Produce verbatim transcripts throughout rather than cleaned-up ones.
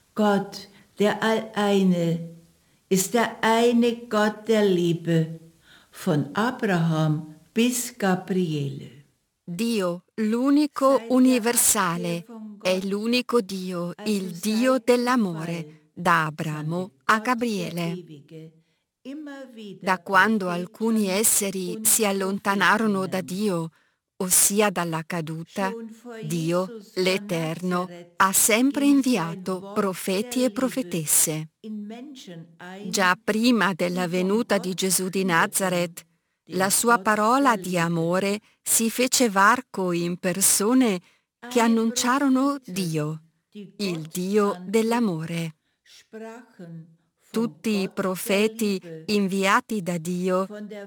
Gott, der Alleine, ist der eine Gott der Liebe, von Abraham bis Gabriele. Dio, l'unico universale, è l'unico Dio, il Dio dell'amore, da Abramo a Gabriele. Da quando alcuni esseri si allontanarono da Dio, ossia dalla caduta, Dio, l'Eterno, ha sempre inviato profeti e profetesse. Già prima della venuta di Gesù di Nazaret, la sua parola di amore si fece varco in persone che annunciarono Dio, il Dio dell'amore. Tutti i profeti inviati da Dio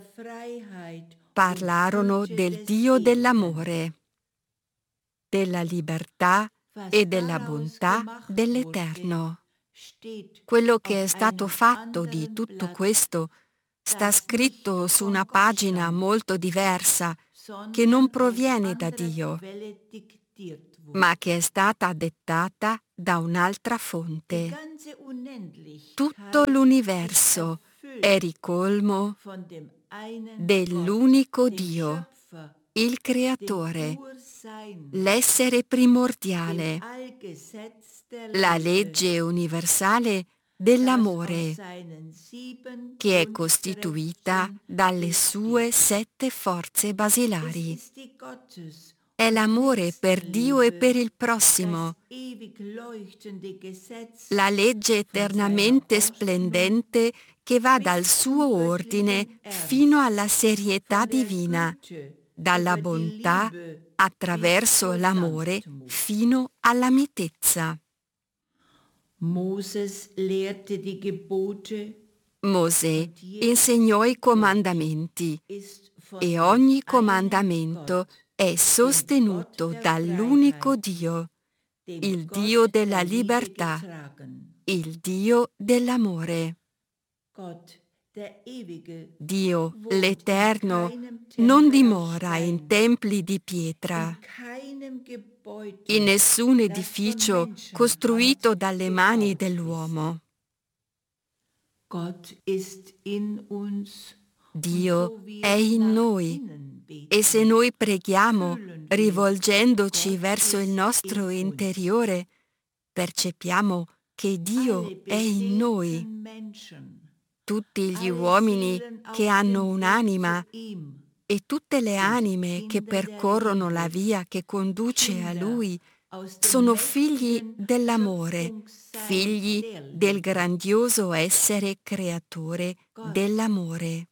parlarono del Dio dell'amore, della libertà e della bontà dell'Eterno. Quello che è stato fatto di tutto questo sta scritto su una pagina molto diversa, che non proviene da Dio, ma che è stata dettata da un'altra fonte. Tutto l'universo è ricolmo dell'unico Dio, il Creatore, l'essere primordiale, la legge universale dell'amore, che è costituita dalle sue sette forze basilari. È l'amore per Dio e per il prossimo, la legge eternamente splendente che va dal suo ordine fino alla serietà divina, dalla bontà attraverso l'amore fino alla mitezza. Moses lehrte die Gebote. Mosè insegnò i comandamenti e ogni comandamento è sostenuto dall'unico Dio, il Dio della libertà, il Dio dell'amore. Dio, l'Eterno, non dimora in templi di pietra, in nessun edificio costruito dalle mani dell'uomo. Dio è in noi e se noi preghiamo rivolgendoci verso il nostro interiore, percepiamo che Dio è in noi. Tutti gli uomini che hanno un'anima e tutte le anime che percorrono la via che conduce a Lui sono figli dell'amore, figli del grandioso essere creatore dell'amore.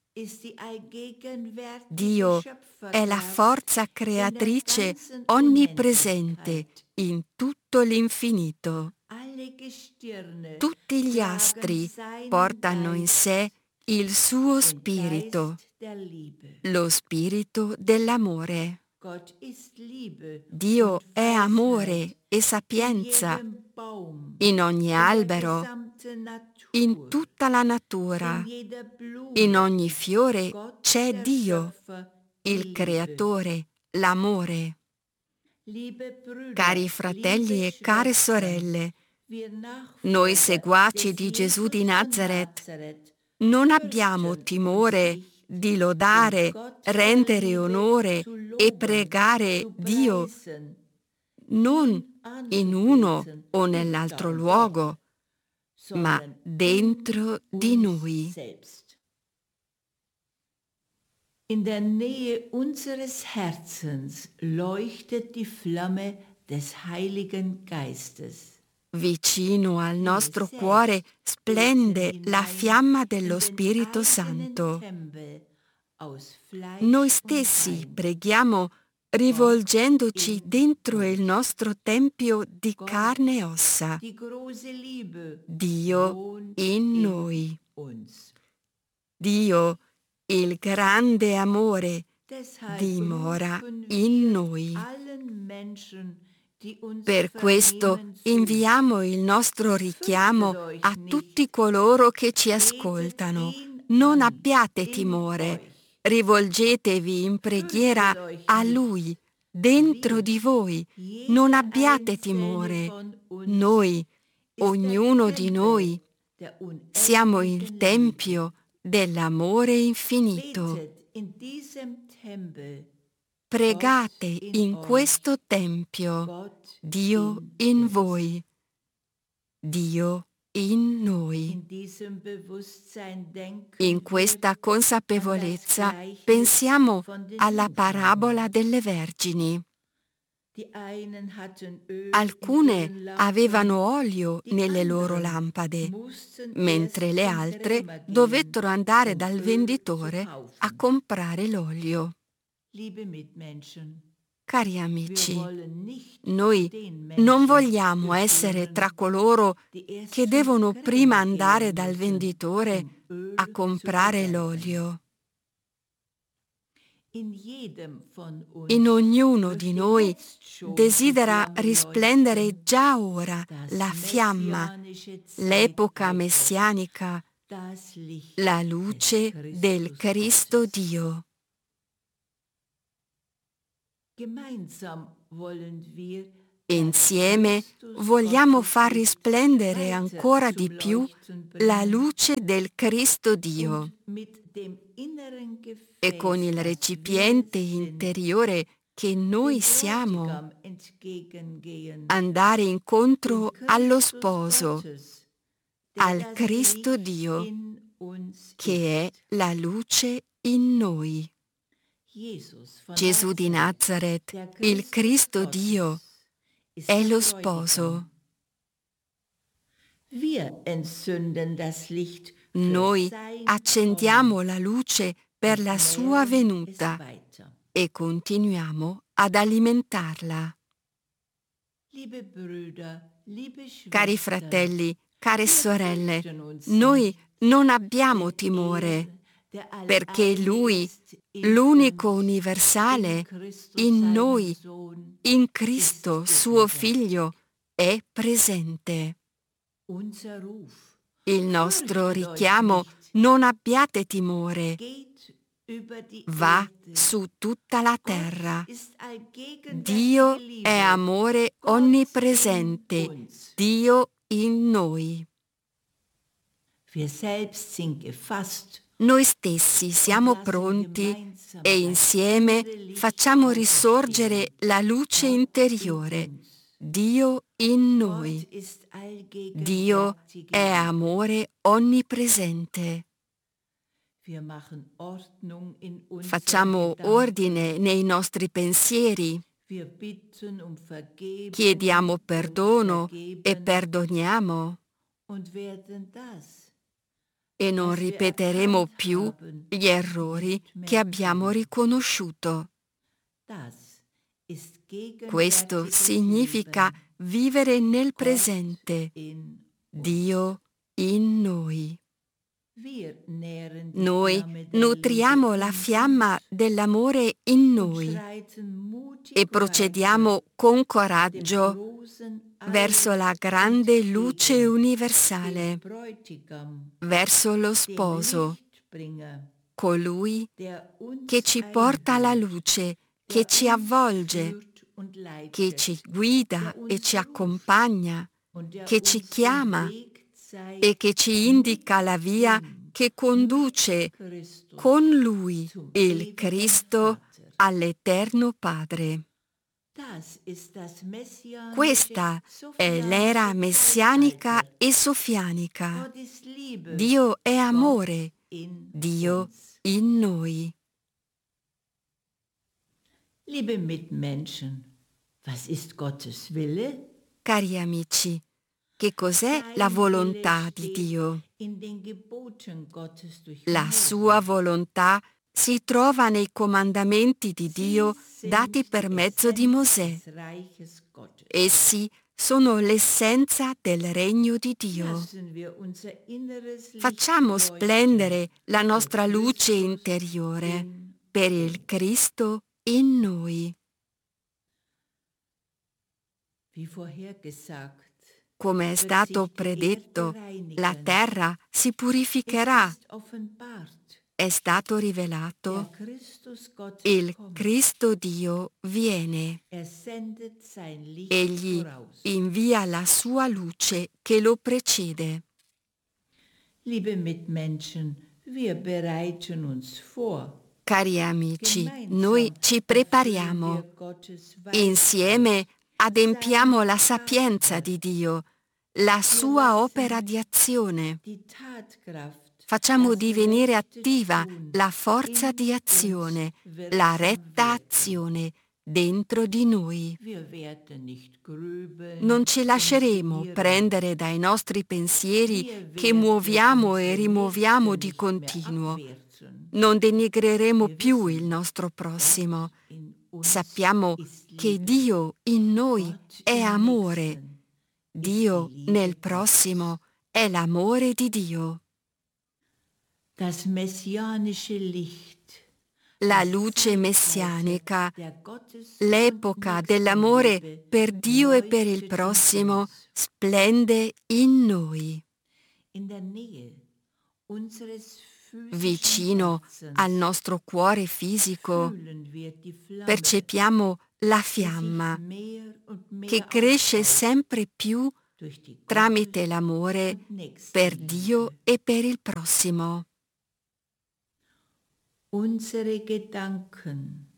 Dio è la forza creatrice onnipresente in tutto l'infinito. Tutti gli astri portano in sé il suo spirito, lo spirito dell'amore. Dio è amore e sapienza in ogni albero, in tutta la natura, in ogni fiore c'è Dio, il Creatore, l'amore. Cari fratelli e care sorelle, noi seguaci di Gesù di Nazaret non abbiamo timore di lodare, rendere onore e pregare Dio, non in uno o nell'altro luogo, ma dentro di noi. In der Nähe unseres Herzens leuchtet die Flamme des Heiligen Geistes. Vicino al nostro cuore splende la fiamma dello Spirito Santo. Noi stessi preghiamo rivolgendoci dentro il nostro tempio di carne e ossa. Dio in noi. Dio, il grande amore, dimora in noi. Per questo inviamo il nostro richiamo a tutti coloro che ci ascoltano. Non abbiate timore, rivolgetevi in preghiera a Lui, dentro di voi. Non abbiate timore. Noi, ognuno di noi siamo il tempio dell'amore infinito. Pregate in questo tempio Dio in voi, Dio in noi. In questa consapevolezza pensiamo alla parabola delle vergini. Alcune avevano olio nelle loro lampade, mentre le altre dovettero andare dal venditore a comprare l'olio. Cari amici, noi non vogliamo essere tra coloro che devono prima andare dal venditore a comprare l'olio. In ognuno di noi desidera risplendere già ora la fiamma, l'epoca messianica, la luce del Cristo Dio. Insieme vogliamo far risplendere ancora di più la luce del Cristo Dio e con il recipiente interiore che noi siamo andare incontro allo Sposo, al Cristo Dio, che è la luce in noi. Gesù di Nazaret, il Cristo Dio, è lo Sposo. Noi accendiamo la luce per la sua venuta e continuiamo ad alimentarla. Cari fratelli, care sorelle, noi non abbiamo timore, perché Lui, l'unico universale, in noi, in Cristo, suo Figlio, è presente. Il nostro richiamo, non abbiate timore, va su tutta la terra. Dio è amore onnipresente, Dio in noi. Noi stessi siamo pronti e insieme facciamo risorgere la luce interiore, Dio in noi. Dio è amore onnipresente. Facciamo ordine nei nostri pensieri. Chiediamo perdono e perdoniamo. E non ripeteremo più gli errori che abbiamo riconosciuto. Questo significa vivere nel presente, Dio in noi. Noi nutriamo la fiamma dell'amore in noi e procediamo con coraggio verso la grande luce universale, verso lo Sposo, colui che ci porta alla luce, che ci avvolge, che ci guida e ci accompagna, che ci chiama e che ci indica la via che conduce con Lui, il Cristo, all'Eterno Padre. Questa è l'era messianica e sofianica. Dio è amore, Dio in noi. Liebe Mitmenschen, was ist Gottes Wille? Cari amici, che cos'è la volontà di Dio? La sua volontà si trova nei comandamenti di Dio dati per mezzo di Mosè. Essi sono l'essenza del regno di Dio. Facciamo splendere la nostra luce interiore per il Cristo in noi. Come è stato predetto, la terra si purificherà è stato rivelato, il Cristo Dio viene. Egli invia la sua luce che lo precede. Liebe Mitmenschen, wir bereiten uns vor. Cari amici, noi ci prepariamo. Insieme adempiamo la sapienza di Dio, la sua opera di azione. Facciamo divenire attiva la forza di azione, la retta azione dentro di noi. Non ci lasceremo prendere dai nostri pensieri che muoviamo e rimuoviamo di continuo. Non denigreremo più il nostro prossimo. Sappiamo che Dio in noi è amore. Dio nel prossimo è l'amore di Dio. La luce messianica, l'epoca dell'amore per Dio e per il prossimo, splende in noi. Vicino al nostro cuore fisico percepiamo la fiamma che cresce sempre più tramite l'amore per Dio e per il prossimo. Unsere Gedanken